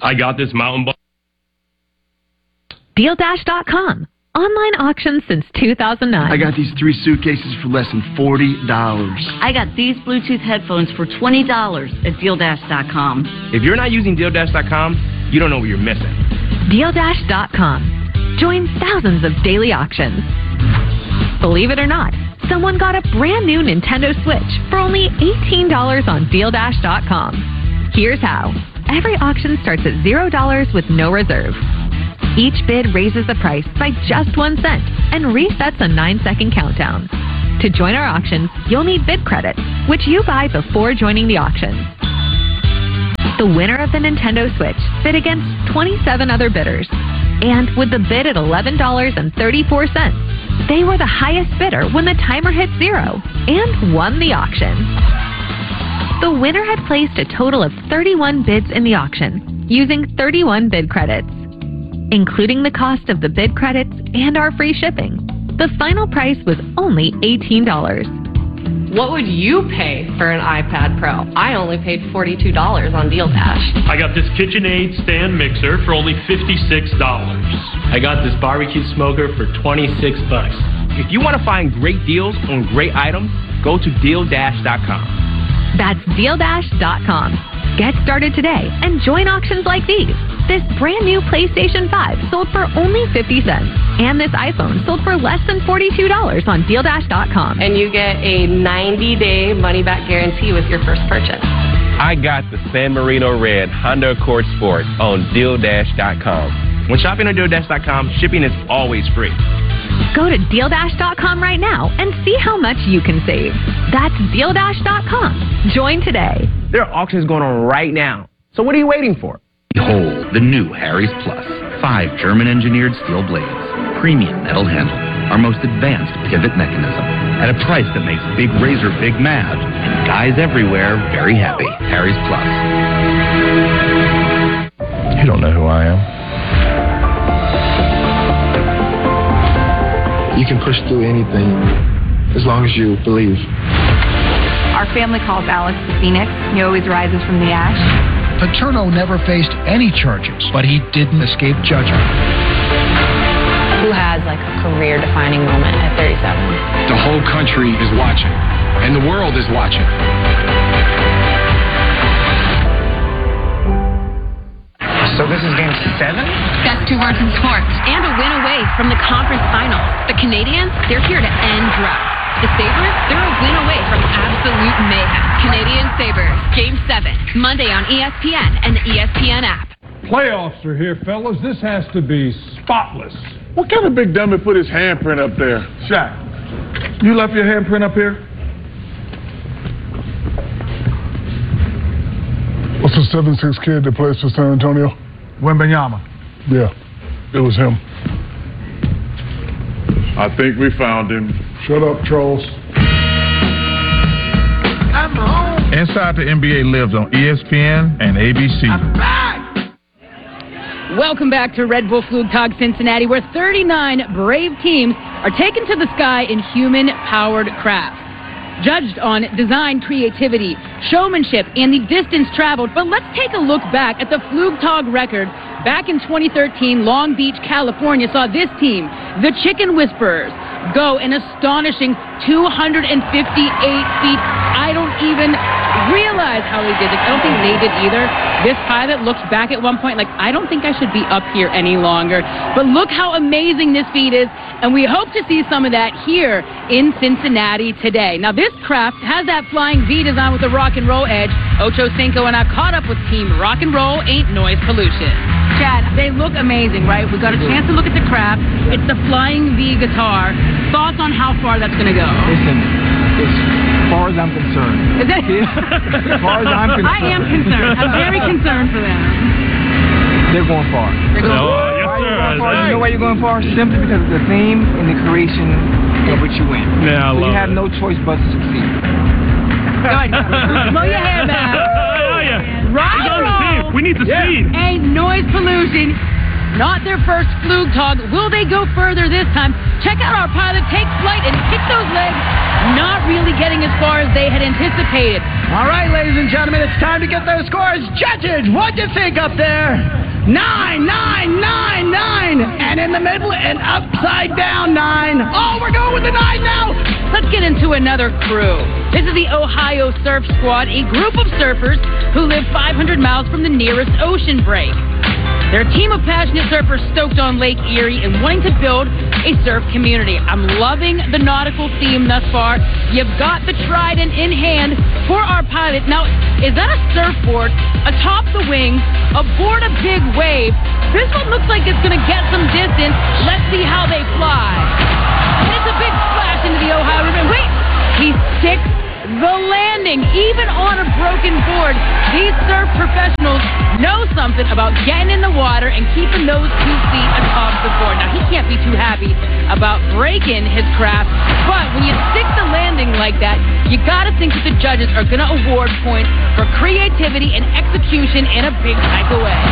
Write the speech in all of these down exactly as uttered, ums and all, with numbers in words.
I got this mountain bike. Deal Dash dot com. Online auctions since two thousand nine. I got these three suitcases for less than forty dollars. I got these Bluetooth headphones for twenty dollars at Deal Dash dot com. If you're not using Deal Dash dot com, you don't know what you're missing. Deal Dash dot com. Join thousands of daily auctions. Believe it or not, someone got a brand new Nintendo Switch for only eighteen dollars on Deal Dash dot com. Here's how. Every auction starts at zero dollars with no reserve. Each bid raises the price by just one cent and resets a nine-second countdown. To join our auctions, you'll need bid credits, which you buy before joining the auction. The winner of the Nintendo Switch bid against twenty-seven other bidders. And with the bid at eleven dollars and thirty-four cents, they were the highest bidder when the timer hit zero and won the auction. The winner had placed a total of thirty-one bids in the auction, using thirty-one bid credits. Including the cost of the bid credits and our free shipping, the final price was only eighteen dollars. What would you pay for an iPad Pro? I only paid forty-two dollars on Deal Dash. I got this KitchenAid stand mixer for only fifty-six dollars. I got this barbecue smoker for twenty-six bucks. If you want to find great deals on great items, go to Deal Dash dot com. That's Deal Dash dot com. Get started today and join auctions like these. This brand new PlayStation five sold for only fifty cents. And this iPhone sold for less than forty-two dollars on Deal Dash dot com. And you get a ninety-day money-back guarantee with your first purchase. I got the San Marino Red Honda Accord Sport on Deal Dash dot com. When shopping on Deal Dash dot com, shipping is always free. Go to Deal Dash dot com right now and see how much you can save. That's Deal Dash dot com. Join today. There are auctions going on right now. So what are you waiting for? Behold, the new Harry's Plus. Five German-engineered steel blades, premium metal handle, our most advanced pivot mechanism, at a price that makes Big Razor big mad and guys everywhere very happy. Harry's Plus. You don't know who I am. You can push through anything as long as you believe. Our family calls Alex the Phoenix. He always rises from the ash. Paterno never faced any charges, but he didn't escape judgment. Who has like a career-defining moment at thirty-seven? The whole country is watching, and the world is watching. So this is game seven? Best two words in sports. And a win away from the conference finals. The Canadians, they're here to end droughts. The Sabres, they're a win away from absolute mayhem. Canadian Sabres, Game seven, Monday on E S P N and the E S P N app. Playoffs are here, fellas. This has to be spotless. What kind of big dummy put his handprint up there? Shaq, you left your handprint up here? What's the seven six kid that plays for San Antonio? Wembanyama. Yeah, it was him. I think we found him. Shut up, trolls. Inside the N B A lives on E S P N and A B C. Welcome back to Red Bull Flugtag Cincinnati, where thirty-nine brave teams are taken to the sky in human-powered crafts. Judged on design, creativity, showmanship, and the distance traveled. But let's take a look back at the Flugtag record. Back in twenty thirteen, Long Beach, California saw this team, the Chicken Whisperers, go an astonishing two hundred fifty-eight feet. I don't even realize how they did this. I don't think they did either. This pilot looks back at one point like, I don't think I should be up here any longer. But look how amazing this feat is, and we hope to see some of that here in Cincinnati today. Now, this craft has that flying V design with the rock and roll edge. Ocho Cinco and I caught up with Team Rock and Roll Ain't Noise Pollution. Chad, they look amazing, right? We got a chance to look at the craft. It's the flying V guitar. Thoughts on how far that's going to go? Listen, as far as I'm concerned. Is that as far as I'm concerned. I am concerned. I'm very concerned for them. They're going far. They're going no, far. Yes, sir. Far? You know why you're going far? Simply because of the theme and the creation of which you win. Yeah, I so love you have it. no choice but to succeed. Go ahead. Blow your hair back. Oh, yeah. Rock We and gotta roll. see. We need to yeah. see. Ain't noise pollution. not their first Flugtag. Will they go further this time? Check out our pilot take flight and kick those legs, not really getting as far as they had anticipated. All right, ladies and gentlemen, it's time to get those scores. Judges, what'd you think up there? Nine, nine, nine, nine, and in the middle and upside down nine. Oh, we're going with the nine now. Let's get into another crew. This is the Ohio Surf Squad, a group of surfers who live five hundred miles from the nearest ocean break. They're a team of passionate surfers stoked on Lake Erie and wanting to build a surf community. I'm loving the nautical theme thus far. You've got the trident in hand for our pilot. Now, is that a surfboard atop the wing, aboard a big wave? This one looks like it's going to get some distance. Let's see how they fly. And it's a big splash into the Ohio River. Wait, he sticks the landing, even on a broken board. These surf professionals know something about getting in the water and keeping those two feet atop the board. Now, he can't be too happy about breaking his craft, but when you stick the landing like that, you got to think that the judges are going to award points for creativity and execution in a big type of way.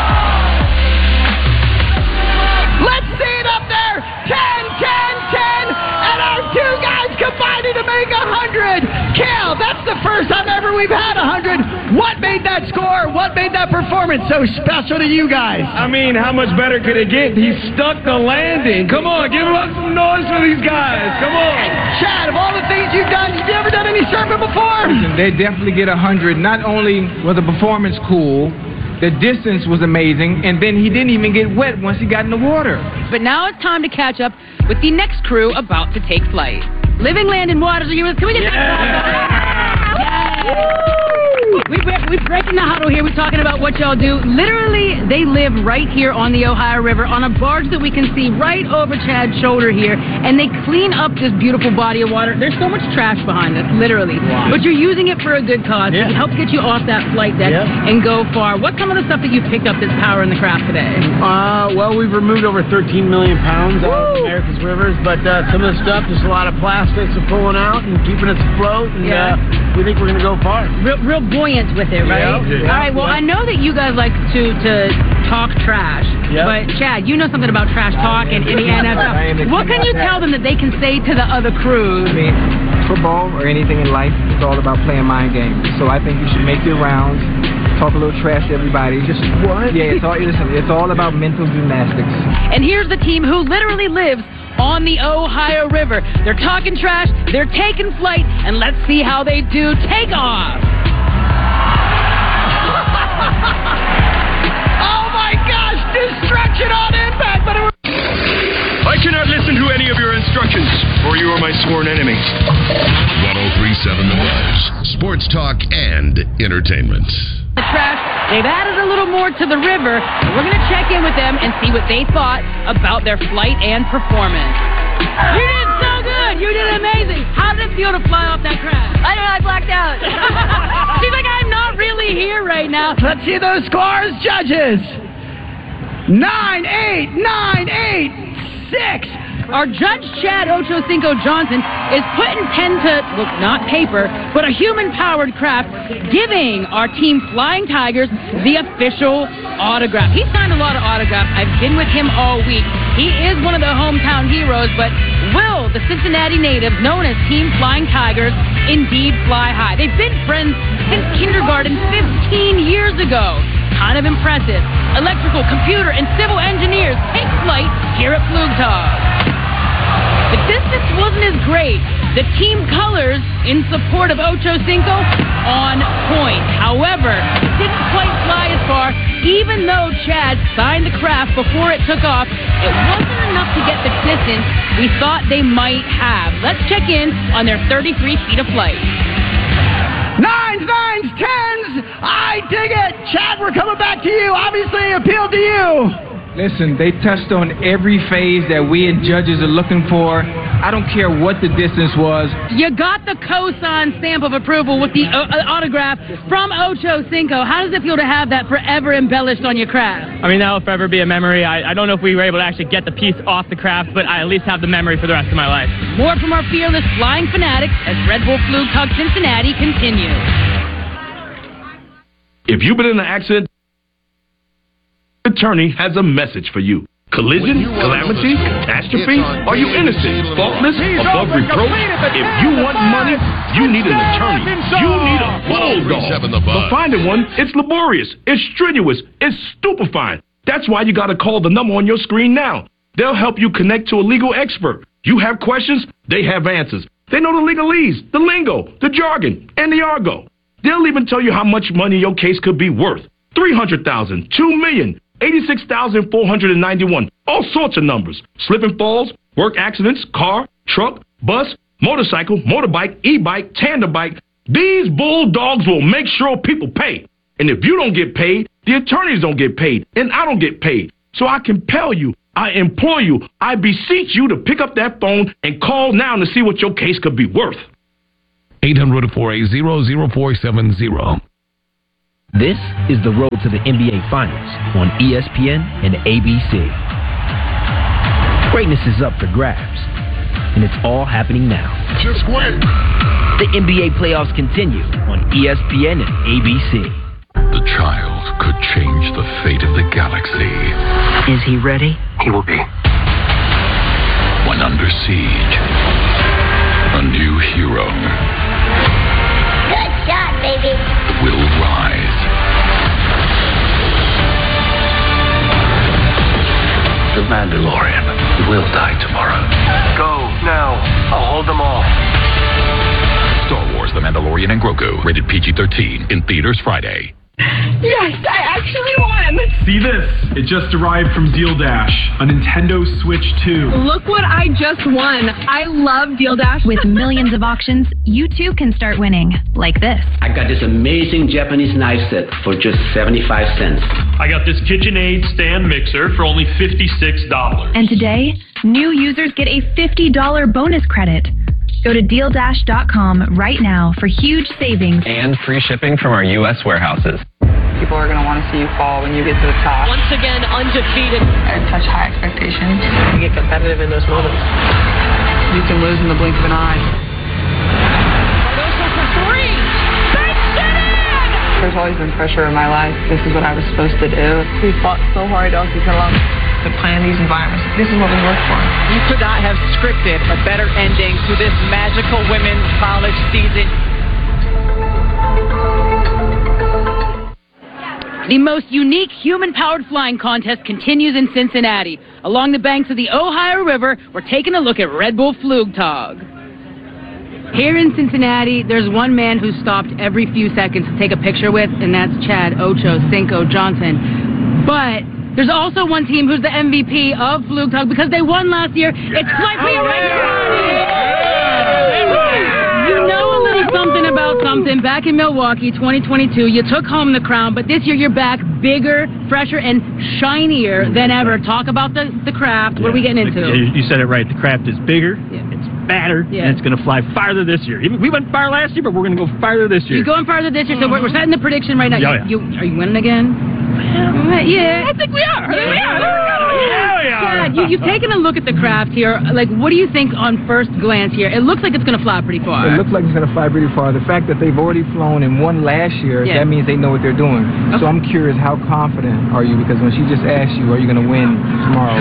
Let's see it up there. ten, ten, ten, and our two guys combining to make one hundred. Cal, that's the first time ever we've had one hundred. What made that score? What made that performance so special to you guys? I mean, how much better could it get? He stuck the landing. Come on, give up some noise for these guys. Come on. Chad, of all the things you've done, have you ever done any surfing before? Listen, they definitely get one hundred. Not only was the performance cool, the distance was amazing, and then he didn't even get wet once he got in the water. But now it's time to catch up with the next crew about to take flight. Living Land and Waters, are you with us? Can we get that? Yeah. We, we're breaking the huddle here. We're talking about what y'all do. Literally, they live right here on the Ohio River on a barge that we can see right over Chad's shoulder here, and they clean up this beautiful body of water. There's so much trash behind us, literally. Wow. But you're using it for a good cause. Yeah. It helps get you off that flight deck yeah. and go far. What's some of the stuff that you've picked up that's powering the craft today? Uh, well, we've removed over thirteen million pounds Woo! out of America's rivers, but uh, some of the stuff, just a lot of plastics are pulling out and keeping us afloat, and yeah. uh, we think we're going to go far. Real, real buoyant with it, right? Yeah, yeah, All right, well, yeah. I know that you guys like to, to talk trash, yep. but Chad, you know something about trash talk and, and the N F L. What can you tell them that they can say to the other crews? I mean, football or anything in life is all about playing mind games. So I think you should make your rounds, talk a little trash to everybody. Just what? Yeah, it's all, listen, it's all about mental gymnastics. And here's the team who literally lives on the Ohio River. They're talking trash, they're taking flight, and let's see how they do. Take off! Oh my gosh, destruction on impact, but it was... I cannot listen to any of your instructions, for you are my sworn enemy. one oh three point seven The Buzz. Sports talk and entertainment. The trash, they've added a little more to the river. We're going to check in with them and see what they thought about their flight and performance. You did so good! You did amazing! How did it feel to fly off that craft? I don't know, I blacked out. She's like, I'm not really here right now. Let's see those scores, judges. Nine, eight, nine, eight, six. Our judge, Chad Ochocinco Johnson, is putting pen to, look, not paper, but a human-powered craft, giving our team Flying Tigers the official autograph. He signed a lot of autographs. I've been with him all week. He is one of the hometown heroes, but will the Cincinnati natives, known as Team Flying Tigers, indeed fly high? They've been friends since kindergarten fifteen years ago. Kind of impressive. Electrical, computer, and civil engineers take flight here at Flugtag. The distance wasn't as great. The team colors in support of Ochocinco on point. However, didn't quite fly as far. Even though Chad signed the craft before it took off, it wasn't enough to get the distance we thought they might have. Let's check in on their thirty-three feet of flight. Nines, nines, tens. I dig it. Chad, we're coming back to you. Obviously, it appealed to you. Listen, they touched on every phase that we as judges are looking for. I don't care what the distance was. You got the cosign stamp of approval with the uh, autograph from Ochocinco. How does it feel to have that forever embellished on your craft? I mean, that will forever be a memory. I, I don't know if we were able to actually get the piece off the craft, but I at least have the memory for the rest of my life. More from our fearless flying fanatics as Red Bull Flugtag Cincinnati continues. If you've been in an accident... Attorney has a message for you. Collision, calamity, catastrophe? Are you innocent, faultless, above reproach? If you want money, you need an attorney. You need a bulldog. But finding one, it's laborious, it's strenuous, it's stupefying. That's why you got to call the number on your screen now. They'll help you connect to a legal expert. You have questions, they have answers. They know the legalese, the lingo, the jargon, and the argot. They'll even tell you how much money your case could be worth. three hundred thousand dollars, two million dollars, eighty-six thousand four hundred ninety-one, all sorts of numbers. Slip and falls, work accidents, car, truck, bus, motorcycle, motorbike, e-bike, tandem bike. These bulldogs will make sure people pay. And if you don't get paid, the attorneys don't get paid, and I don't get paid. So I compel you, I implore you, I beseech you to pick up that phone and call now to see what your case could be worth. eight hundred, four eight zero, zero four seven zero. This is the road to the N B A Finals on E S P N and A B C. Greatness is up for grabs, and it's all happening now. Just win. The N B A playoffs continue on E S P N and A B C. The child could change the fate of the galaxy. Is he ready? He will be. When under siege, a new hero Good shot, baby. will rise. The Mandalorian will die tomorrow. Go, now. I'll hold them all. Star Wars The Mandalorian and Grogu, rated P G thirteen, in theaters Friday. Yes, I actually won. See this? It just arrived from Deal Dash, a Nintendo Switch two. Look what I just won. I love Deal Dash. With millions of auctions, you too can start winning. Like this. I got this amazing Japanese knife set for just seventy-five cents. I got this KitchenAid stand mixer for only fifty-six dollars. And today, new users get a fifty dollars bonus credit. Go to deal dash dot com right now for huge savings. And free shipping from our U S warehouses. People are going to want to see you fall when you get to the top. Once again, undefeated. I touch high expectations. You get competitive in those moments. You can lose in the blink of an eye. Cardoso for three. Banks it in! There's always been pressure in my life. This is what I was supposed to do. We fought so hard all season long to plan these environments. This is what we work for. You could not have scripted a better ending to this magical women's college season. The most unique human-powered flying contest continues in Cincinnati. Along the banks of the Ohio River, we're taking a look at Red Bull Flugtag. Here in Cincinnati, there's one man who's stopped every few seconds to take a picture with, and that's Chad Ocho Cinco Johnson. But there's also one team who's the M V P of Flugtag because they won last year. It's Flight for Your Right. You know a little something about something. Back in Milwaukee, twenty twenty-two, you took home the crown, but this year you're back bigger, fresher, and shinier than ever. Talk about the, the craft. What are we getting into? You, you said it right. The craft is bigger, yeah. It's badder, yeah. And it's going to fly farther this year. Even, we went far last year, but we're going to go farther this year. You're going farther this year, so we're, we're setting the prediction right now. Yeah, you, yeah. You, are you winning again? Yeah. yeah. I think we are. Yeah, we are. Yeah, we are. Chad, you, you've taken a look at the craft here. Like, what do you think on first glance here? It looks like it's going to fly pretty far. It looks like it's going to fly pretty far. The fact that they've already flown and won last year, yeah. that means they know what they're doing. Okay. So I'm curious, how confident are you? Because when she just asked you, are you going to win tomorrow?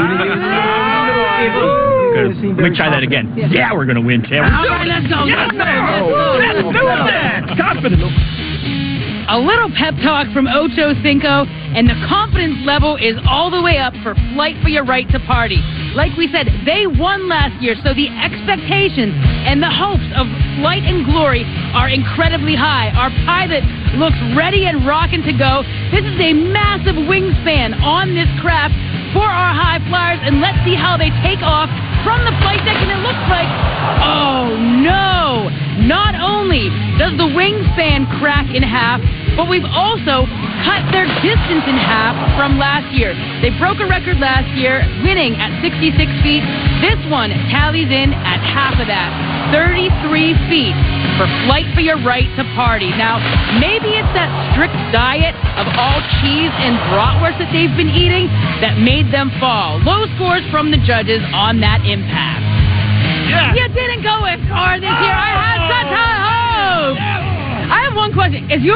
Good. Let me try that again. Yeah, yeah we're going to win, Chad. All right, let's go. Yes, let's go. Let's do that. Confident. A little pep talk from Ocho Cinco, and the confidence level is all the way up for Flight for Your Right to Party. Like we said, they won last year, so the expectations and the hopes of flight and glory are incredibly high. Our pilot looks ready and rocking to go. This is a massive wingspan on this craft for our high flyers, and let's see how they take off from the flight deck, and it looks like, oh no! Not only does the wingspan crack in half, but we've also cut their distance in half from last year. They broke a record last year, winning at sixty-six feet. This one tallies in at half of that, thirty-three feet for Flight for Your Right to Party. Now, maybe it's that strict diet of all cheese and bratwurst that they've been eating that made them fall. Low scores from the judges on that impact. Yeah. You didn't go as far this year. I had such high hopes. I have one question. Is your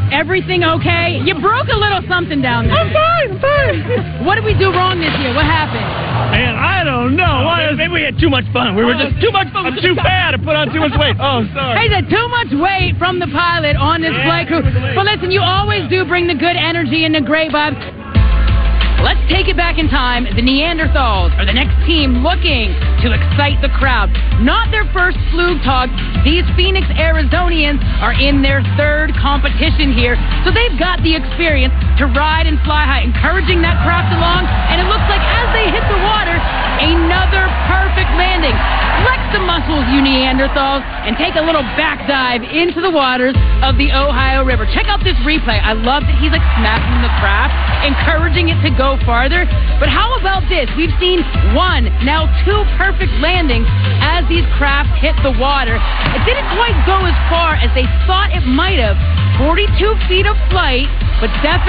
Everything okay? You broke a little something down there. I'm fine, I'm fine. What did we do wrong this year? What happened? Man, I don't know. Why is, maybe we had too much fun. We were just too much fun. I'm too fat. I put on too much weight. Oh, sorry. Hey, there's too much weight from the pilot on this Yeah, flight crew. But listen, you always do bring the good energy and the great vibes. Let's take it back in time. The Neanderthals are the next team looking to excite the crowd. Not their first Flugtag. These Phoenix Arizonians are in their third competition here, so they've got the experience to ride and fly high, encouraging that craft along, and it looks like as they hit the water, another perfect landing. Flex the muscles, you Neanderthals, and take a little back dive into the waters of the Ohio River. Check out this replay. I love that he's like smacking the craft, encouraging it to go farther. But how about this? We've seen one, now two perfect landings as these crafts hit the water. It didn't quite go as far as they thought it might have. forty-two feet of flight, but definitely